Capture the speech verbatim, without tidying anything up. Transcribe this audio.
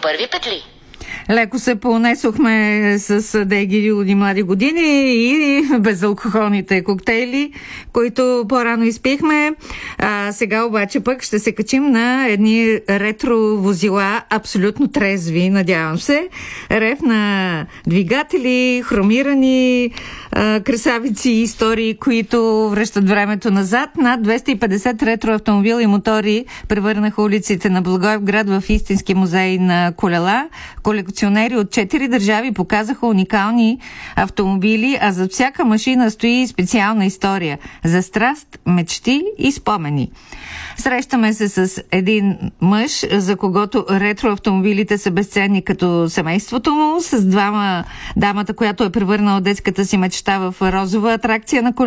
първи петли. Леко се понесохме с деги луди млади години и безалкохолните коктейли, които по-рано изпихме. А, сега обаче пък ще се качим на едни ретро возила, абсолютно трезви, надявам се. Рев на двигатели, хромирани а, красавици и истории, които връщат времето назад. Над двеста и петдесет ретро автомобила и мотори превърнаха улиците на Благоевград в истински музей на колела. Колекционери от четири държави показаха уникални автомобили, а за всяка машина стои специална история за страст, мечти и спомени. Срещаме се с един мъж, за когото ретроавтомобилите са безценни като семейството му, с двама дамата, която е превърнала детската си мечта в розова атракция на колела.